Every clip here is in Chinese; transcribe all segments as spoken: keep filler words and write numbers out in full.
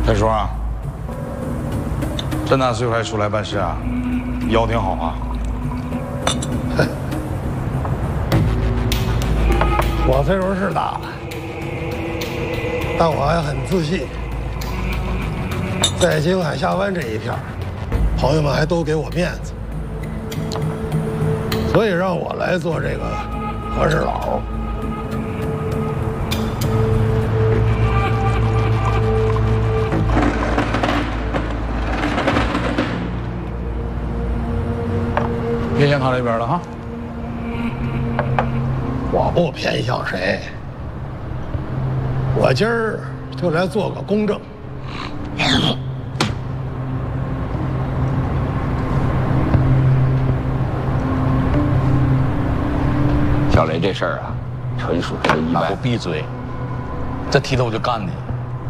太叔啊，这大岁数还出来办事啊，腰挺好啊。 我岁数是大了，但我还很自信，在京海下湾这一片，朋友们还都给我面子，所以让我来做这个和事佬。 偏向他这边了哈。 我不偏向谁，我今儿就来做个公正。 小雷这事儿啊，纯属是个意外。 不闭嘴，这提头我就干你。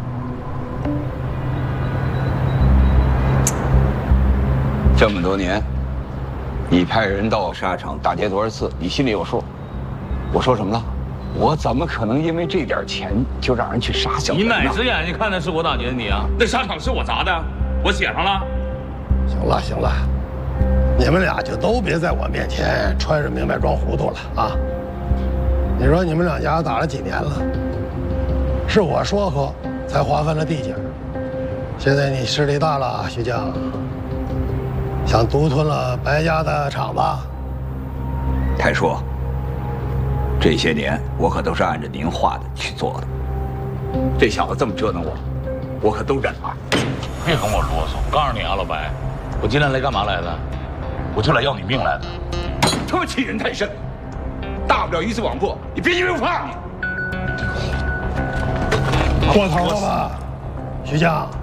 这么多年。 你派人到我沙场打劫多少次，你心里有数。我说什么了？我怎么可能因为这点钱就让人去杀小雷呢？ 你哪只眼睛看的是我打劫的你啊？那沙场是我砸的，我写上了。 行了行了，你们俩就都别在我面前揣着明白装糊涂了啊！你说你们两家打了几年了？是我说和才划分了地界，现在你势力大了，徐江。 想独吞了白家的厂子， 太叔，这些年我可都是按照您话的去做的。这小子这么折腾我，我可都忍了。 别跟我啰嗦！我告诉你啊，老白，我今天来干嘛来的？我就来要你命来的。 他妈欺人太甚！大不了鱼死网破，你别以为我怕你。 过头了吧，徐江？